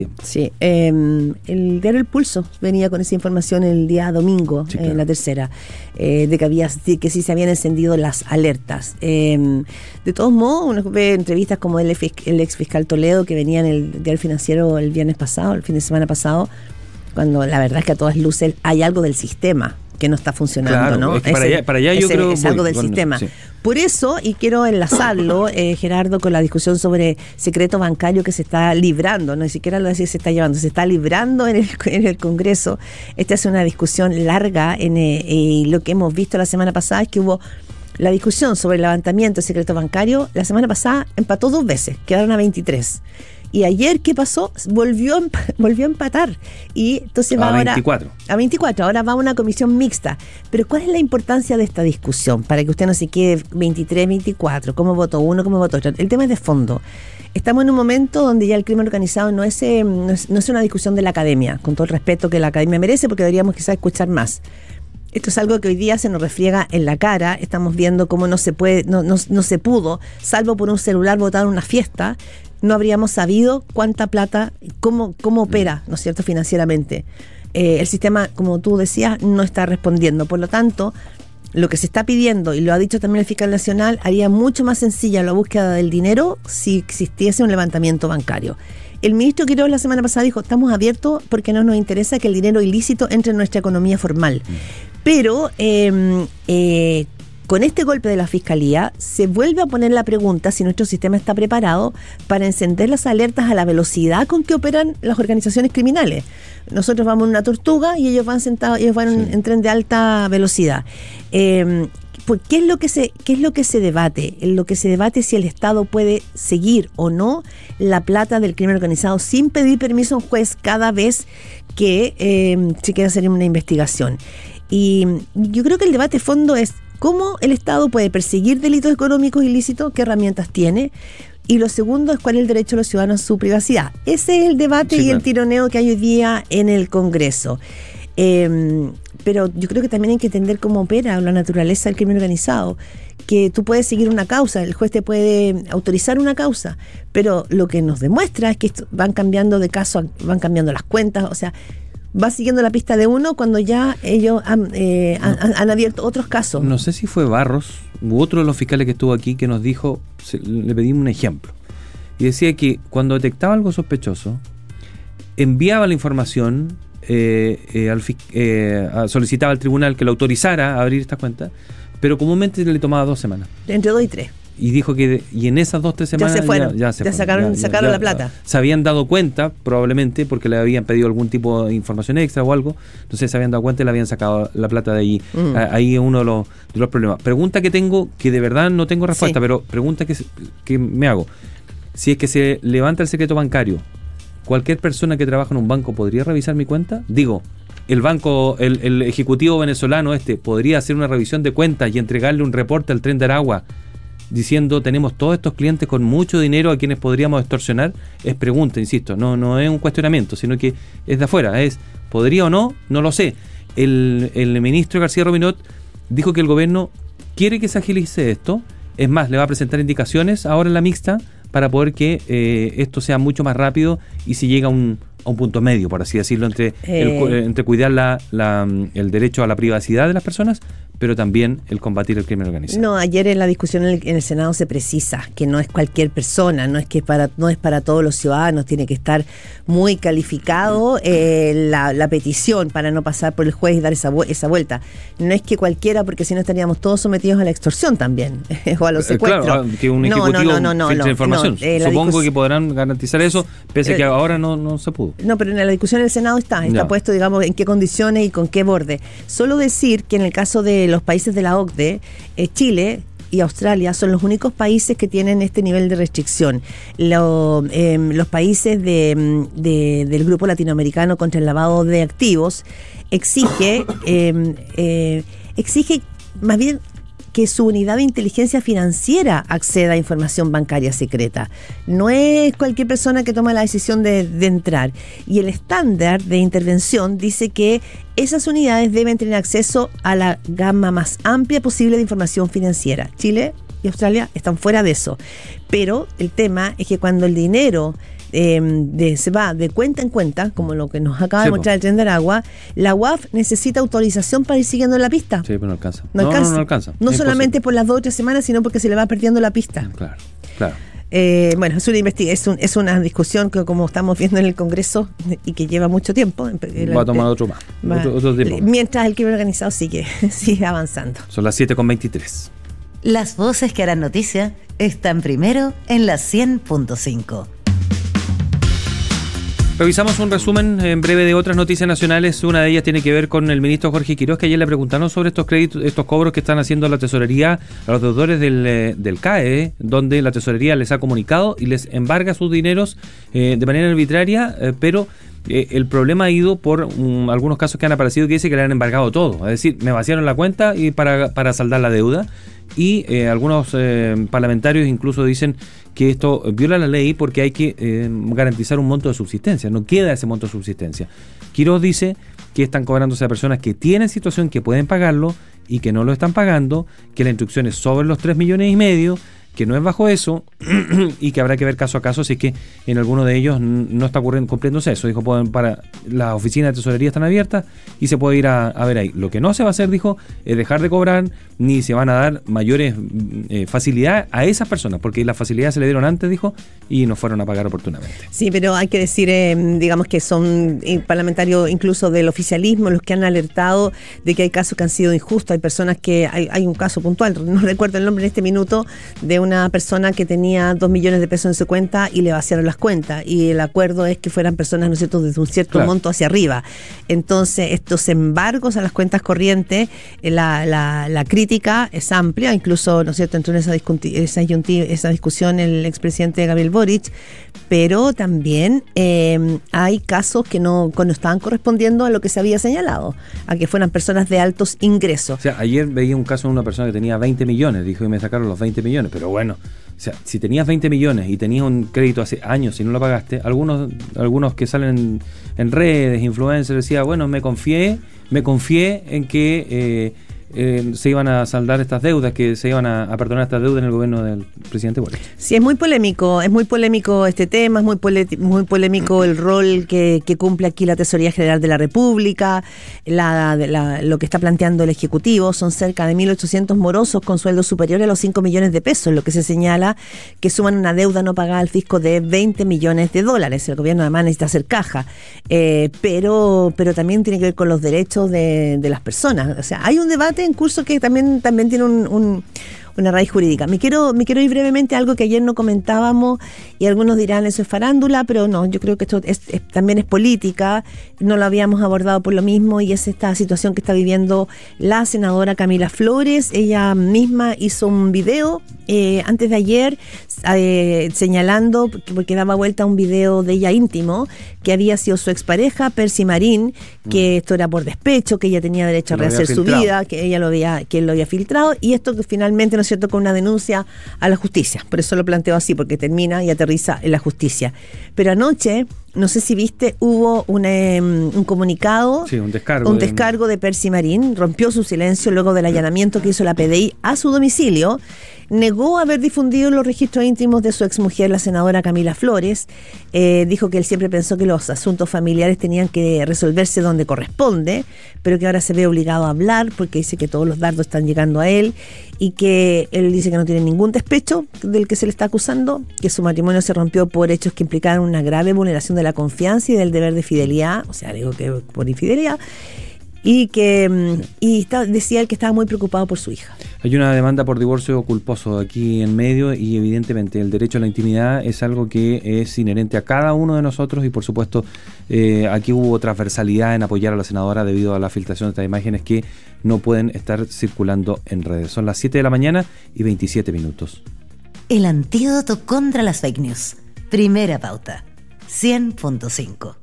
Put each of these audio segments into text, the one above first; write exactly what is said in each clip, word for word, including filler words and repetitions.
Sí, eh, el diario El Pulso venía con esa información el día domingo, sí, claro. En la tercera, eh, de que había que sí se habían encendido las alertas. Eh, de todos modos, uno ve entrevistas como el, el ex fiscal Toledo, que venía en el diario Financiero el viernes pasado, el fin de semana pasado, cuando la verdad es que a todas luces hay algo del sistema que no está funcionando, claro, ¿no? Es que para, ese, allá, para allá yo ese, creo es algo del con, sistema. Sí. Por eso, y quiero enlazarlo, eh, Gerardo, con la discusión sobre secreto bancario que se está librando, no ni siquiera lo decir se está llevando, se está librando en el, en el Congreso. Esta es una discusión larga, en, eh, y lo que hemos visto la semana pasada es que hubo la discusión sobre el levantamiento de secreto bancario. La semana pasada empató dos veces, quedaron a veintitrés. Y ayer, ¿qué pasó? Volvió, volvió a empatar. Y entonces va a ahora veinticuatro. A veinticuatro. Ahora va a una comisión mixta. Pero ¿cuál es la importancia de esta discusión? Para que usted no se quede veintitrés, veinticuatro. ¿Cómo votó uno? ¿Cómo votó otro? El tema es de fondo. Estamos en un momento donde ya el crimen organizado no es, eh, no es, no es una discusión de la academia, con todo el respeto que la academia merece, porque deberíamos quizás escuchar más. Esto es algo que hoy día se nos refriega en la cara. Estamos viendo cómo no se puede, no, no, no se pudo, salvo por un celular botar una fiesta, no habríamos sabido cuánta plata, cómo, cómo opera, ¿no es cierto?, financieramente. Eh, el sistema, como tú decías, no está respondiendo. Por lo tanto, lo que se está pidiendo, y lo ha dicho también el fiscal nacional, haría mucho más sencilla la búsqueda del dinero si existiese un levantamiento bancario. El ministro Quiroz la semana pasada dijo, estamos abiertos porque no nos interesa que el dinero ilícito entre en nuestra economía formal. Pero eh, eh, con este golpe de la Fiscalía se vuelve a poner la pregunta si nuestro sistema está preparado para encender las alertas a la velocidad con que operan las organizaciones criminales. Nosotros vamos en una tortuga y ellos van sentados, ellos van sí. en, en tren de alta velocidad. Eh, pues, ¿qué es lo que se, qué es lo que se debate? En lo que se debate es si el Estado puede seguir o no la plata del crimen organizado sin pedir permiso a un juez cada vez que eh, se quiera hacer una investigación. Y yo creo que el debate de fondo es cómo el Estado puede perseguir delitos económicos ilícitos, qué herramientas tiene. Y lo segundo es cuál es el derecho de los ciudadanos a su privacidad. Ese es el debate sí, y claro. el tironeo que hay hoy día en el Congreso. Eh, pero yo creo que también hay que entender cómo opera la naturaleza del crimen organizado, que tú puedes seguir una causa, el juez te puede autorizar una causa, pero lo que nos demuestra es que esto, van cambiando de caso, a, van cambiando las cuentas, o sea, va siguiendo la pista de uno cuando ya ellos han, eh, no. han, han abierto otros casos. No sé si fue Barros u otro de los fiscales que estuvo aquí que nos dijo, se, le pedimos un ejemplo, y decía que cuando detectaba algo sospechoso, enviaba la información, eh, eh, al, eh, solicitaba al tribunal que lo autorizara a abrir estas cuentas, pero comúnmente le tomaba dos semanas. Entre dos y tres. Y dijo que y en esas dos, tres semanas ya se fueron, ya, ya, se ya fueron, sacaron, ya, sacaron ya, la plata. Se habían dado cuenta, probablemente, porque le habían pedido algún tipo de información extra o algo, entonces se habían dado cuenta y le habían sacado la plata de ahí. Mm. Ahí es uno de los, de los problemas. Pregunta que tengo, que de verdad no tengo respuesta, sí. pero pregunta que, que me hago. Si es que se levanta el secreto bancario, ¿cualquier persona que trabaja en un banco podría revisar mi cuenta? Digo, el banco, el, el ejecutivo venezolano este, ¿podría hacer una revisión de cuentas y entregarle un reporte al Tren de Aragua diciendo tenemos todos estos clientes con mucho dinero a quienes podríamos extorsionar? Es pregunta, insisto, no, no es un cuestionamiento, sino que es de afuera, es ¿podría o no? No lo sé. El, el ministro García Rovinot dijo que el gobierno quiere que se agilice esto, es más, le va a presentar indicaciones ahora en la mixta para poder que eh, esto sea mucho más rápido y se llega a un, a un punto medio, por así decirlo, entre, eh. el, entre cuidar la, la, el derecho a la privacidad de las personas, pero también el combatir el crimen organizado. No, ayer en la discusión en el, en el Senado se precisa que no es cualquier persona, no es que para no es para todos los ciudadanos, tiene que estar muy calificado eh, la, la petición para no pasar por el juez y dar esa, esa vuelta. No es que cualquiera, porque si no estaríamos todos sometidos a la extorsión también, o a los secuestros. Claro, que un ejecutivo no, no, no, no, filtre no, información. No, eh, Supongo discus- que podrán garantizar eso, pese a que ahora no, no se pudo. No, pero en la discusión en el Senado está, está ya. puesto, digamos, en qué condiciones y con qué borde. Solo decir que en el caso de los países de la O C D E, eh, Chile y Australia son los únicos países que tienen este nivel de restricción. Lo, eh, los países de, de, del Grupo Latinoamericano contra el Lavado de Activos exige, eh, eh, exige más bien que su unidad de inteligencia financiera acceda a información bancaria secreta. No es cualquier persona que toma la decisión de, de entrar. Y el estándar de intervención dice que esas unidades deben tener acceso a la gama más amplia posible de información financiera. Chile y Australia están fuera de eso. Pero el tema es que cuando el dinero eh, de, se va de cuenta en cuenta, como lo que nos acaba sí, de mostrar po. el Tren de Aragua, la U A F necesita autorización para ir siguiendo la pista. Sí, pero no alcanza. No, no, alcanza. no, no alcanza. No es solamente imposible. por las dos o tres semanas, sino porque se le va perdiendo la pista. Claro, claro. Eh, bueno, es una investiga es, un, es una discusión que, como estamos viendo en el Congreso y que lleva mucho tiempo, va a tomar otro más. Va, otro, otro tiempo. Mientras el crimen organizado sigue, sigue avanzando. Son las siete con veintitrés. Las voces que harán noticia están primero en la cien punto cinco. Revisamos un resumen en breve de otras noticias nacionales. Una de ellas tiene que ver con el ministro Jorge Quiroz, que ayer le preguntaron sobre estos créditos, estos cobros que están haciendo la tesorería a los deudores del, del C A E, donde la tesorería les ha comunicado y les embarga sus dineros eh, de manera arbitraria, eh, pero eh, el problema ha ido por um, algunos casos que han aparecido que dice que le han embargado todo. Es decir, me vaciaron la cuenta y para, para saldar la deuda. Y eh, algunos eh, parlamentarios incluso dicen que esto viola la ley porque hay que eh, garantizar un monto de subsistencia. No queda ese monto de subsistencia. Quiroz dice que están cobrándose a personas que tienen situación, que pueden pagarlo y que no lo están pagando, que la instrucción es sobre los tres millones y medio, que no es bajo eso y que habrá que ver caso a caso si es que en alguno de ellos no está ocurriendo, cumpliéndose eso. Dijo, pueden para las oficinas de tesorería están abiertas y se puede ir a, a ver ahí. Lo que no se va a hacer, dijo, es dejar de cobrar ni se van a dar mayores eh, facilidades a esas personas, porque las facilidades se le dieron antes, dijo, y no fueron a pagar oportunamente. Sí, pero hay que decir, eh, digamos que son eh, parlamentarios incluso del oficialismo los que han alertado de que hay casos que han sido injustos. Hay personas que, hay, hay un caso puntual, no recuerdo el nombre en este minuto, de una persona que tenía dos millones de pesos en su cuenta y le vaciaron las cuentas, y el acuerdo es que fueran personas, ¿no es cierto?, desde un cierto claro. monto hacia arriba. Entonces, estos embargos a las cuentas corrientes, la, la, la crítica es amplia, incluso, ¿no es cierto?, entró en esa, discuti- esa, esa discusión el expresidente Gabriel Boric, pero también eh, hay casos que no, no estaban correspondiendo a lo que se había señalado, a que fueran personas de altos ingresos. O sea, ayer veía un caso de una persona que tenía veinte millones, dijo, y me sacaron los veinte millones, pero bueno, o sea, si tenías veinte millones y tenías un crédito hace años y no lo pagaste, algunos algunos que salen en, en redes, influencers, decía, bueno, me confié, me confié en que eh, eh, se iban a saldar estas deudas, que se iban a, a perdonar estas deudas en el gobierno del presidente Boric. Sí, es muy polémico, es muy polémico este tema, es muy, pole, muy polémico el rol que, que cumple aquí la Tesorería General de la República, la, la, lo que está planteando el Ejecutivo. Son cerca de mil ochocientos morosos con sueldos superiores a los cinco millones de pesos, lo que se señala que suman una deuda no pagada al fisco de veinte millones de dólares. El gobierno además necesita hacer caja, eh, pero, pero también tiene que ver con los derechos de, de las personas. O sea, hay un debate en curso que también, también tiene un, un, una raíz jurídica. Me quiero, me quiero ir brevemente a algo que ayer no comentábamos y algunos dirán eso es farándula, pero no, yo creo que esto es, es, también es política, no lo habíamos abordado por lo mismo, y es esta situación que está viviendo la senadora Camila Flores. Ella misma hizo un video eh, antes de ayer eh, señalando, porque daba vuelta un video de ella íntimo, que había sido su expareja, Percy Marín, que mm. esto era por despecho, que ella tenía derecho a rehacer su vida, que ella lo había, que él lo había filtrado, y esto que finalmente, ¿no es cierto?, con una denuncia a la justicia. Por eso lo planteo así, porque termina y aterriza en la justicia. Pero anoche, no sé si viste, hubo un, eh, un comunicado, sí, un descargo, un de... descargo de Percy Marín, rompió su silencio luego del allanamiento que hizo la P D I a su domicilio, negó haber difundido los registros íntimos de su exmujer, la senadora Camila Flores, eh, dijo que él siempre pensó que los asuntos familiares tenían que resolverse donde corresponde, pero que ahora se ve obligado a hablar porque dice que todos los dardos están llegando a él y que él dice que no tiene ningún despecho del que se le está acusando, que su matrimonio se rompió por hechos que implicaron una grave vulneración de la confianza y del deber de fidelidad, o sea, digo que por infidelidad, y que y está, decía él que estaba muy preocupado por su hija. Hay una demanda por divorcio culposo aquí en medio, y evidentemente el derecho a la intimidad es algo que es inherente a cada uno de nosotros, y por supuesto eh, aquí hubo transversalidad en apoyar a la senadora debido a la filtración de estas imágenes que no pueden estar circulando en redes. Son las siete de la mañana y veintisiete minutos. El antídoto contra las fake news. Primera pauta. cien punto cinco.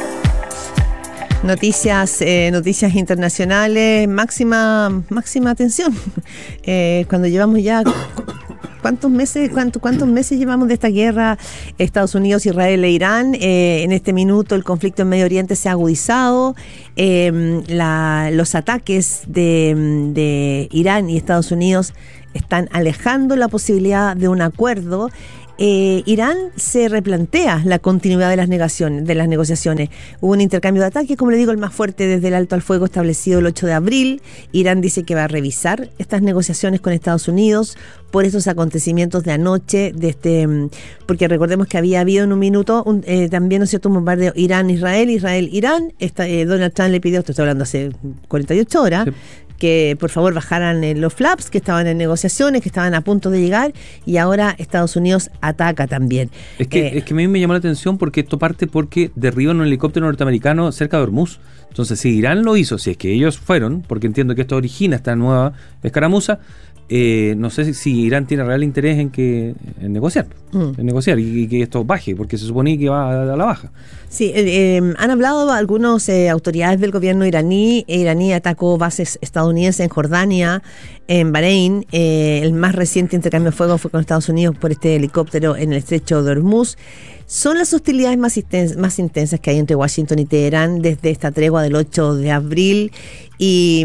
Noticias, eh, noticias internacionales, máxima, máxima atención. Eh, cuando llevamos ya ¿Cuántos meses, cuánto, cuántos meses llevamos de esta guerra Estados Unidos, Israel e Irán? Eh, en este minuto el conflicto en Medio Oriente se ha agudizado. Eh, la, los ataques de, de Irán y Estados Unidos están alejando la posibilidad de un acuerdo. eh, Irán se replantea la continuidad de las negaciones, de las negociaciones. Hubo un intercambio de ataques, como le digo, el más fuerte desde el alto al fuego establecido el ocho de abril. Irán dice que va a revisar estas negociaciones con Estados Unidos por estos acontecimientos de anoche, de este, porque recordemos que había habido en un minuto un, eh, también, ¿no es cierto?, un bombardeo Irán-Israel, Israel-Irán. Eh, Donald Trump le pidió, esto estoy hablando hace cuarenta y ocho horas, sí, que por favor bajaran eh, los flaps, que estaban en negociaciones, que estaban a punto de llegar, y ahora Estados Unidos ataca también. Es que, eh, es que a mí me llamó la atención porque esto parte porque derriban un helicóptero norteamericano cerca de Hormuz. Entonces, si Irán lo hizo, si es que ellos fueron, porque entiendo que esto origina esta nueva escaramuza, Eh, no sé si, si Irán tiene real interés en que en negociar, mm. en negociar y, y que esto baje, porque se suponía que va a, a la baja. Sí, eh, eh, han hablado algunas eh, autoridades del gobierno iraní. Iraní atacó bases estadounidenses en Jordania, en Bahrein. Eh, el más reciente intercambio de fuego fue con Estados Unidos por este helicóptero en el estrecho de Hormuz. Son las hostilidades más, intens- más intensas que hay entre Washington y Teherán desde esta tregua del ocho de abril, y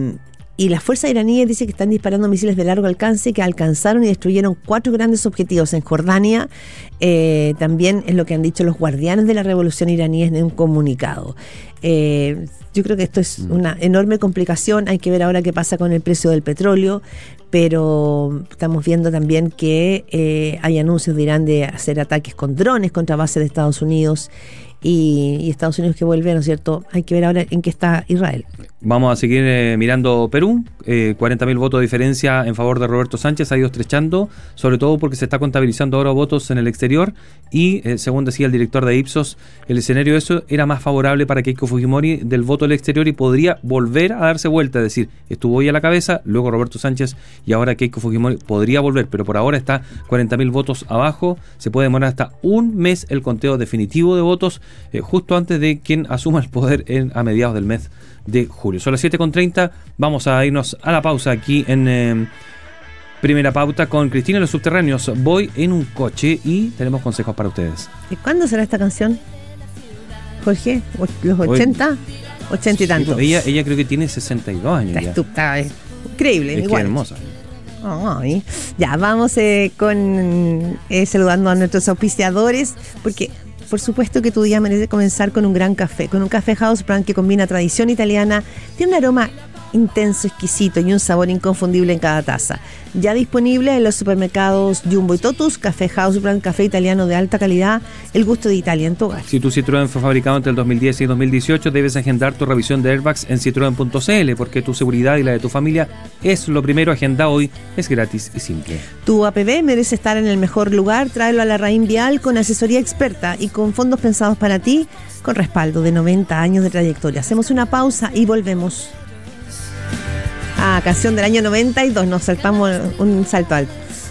Y las fuerzas iraníes dicen que están disparando misiles de largo alcance que alcanzaron y destruyeron cuatro grandes objetivos en Jordania. Eh, también es lo que han dicho los guardianes de la revolución iraní en un comunicado. Eh, yo creo que esto es una enorme complicación. Hay que ver ahora qué pasa con el precio del petróleo, pero estamos viendo también que eh, hay anuncios de Irán de hacer ataques con drones contra bases de Estados Unidos. Y, y Estados Unidos que vuelve, ¿no es cierto? Hay que ver ahora en qué está Israel. Vamos a seguir eh, mirando Perú. Eh, cuarenta mil votos de diferencia en favor de Roberto Sánchez, ha ido estrechando, sobre todo porque se está contabilizando ahora votos en el exterior y, eh, según decía el director de Ipsos, el escenario de eso era más favorable para Keiko Fujimori del voto del exterior y podría volver a darse vuelta, es decir, estuvo hoy a la cabeza, luego Roberto Sánchez y ahora Keiko Fujimori podría volver, pero por ahora está cuarenta mil votos abajo. Se puede demorar hasta un mes el conteo definitivo de votos, eh, justo antes de quien asuma el poder en, a mediados del mes de julio. Son las siete con treinta, vamos a irnos a la pausa aquí en eh, Primera Pauta con Cristina y los Subterráneos. Voy en un coche y tenemos consejos para ustedes. ¿Y cuándo será esta canción, Jorge? ¿Los ochenta? ochenta y tanto. Sí, ella, ella creo que tiene sesenta y dos años. Está, está, está increíble. Es igual. que hermosa. Ay, ya, vamos eh, con eh, saludando a nuestros auspiciadores, porque por supuesto que tu día merece comenzar con un gran café, con un café House Brand que combina tradición italiana, tiene un aroma intenso, exquisito y un sabor inconfundible en cada taza. Ya disponible en los supermercados Jumbo y Totus, Café House Brand, café italiano de alta calidad, el gusto de Italia en tu hogar. Si tu Citroën fue fabricado entre el dos mil diez y dos mil dieciocho, debes agendar tu revisión de airbags en citroen punto c l, porque tu seguridad y la de tu familia es lo primero. Agenda hoy, es gratis y simple. Tu A P B merece estar en el mejor lugar. Tráelo a la Raín Vial con asesoría experta y con fondos pensados para ti, con respaldo de noventa años de trayectoria. Hacemos una pausa y volvemos. Ah, canción del año noventa y dos, nos saltamos un salto alto.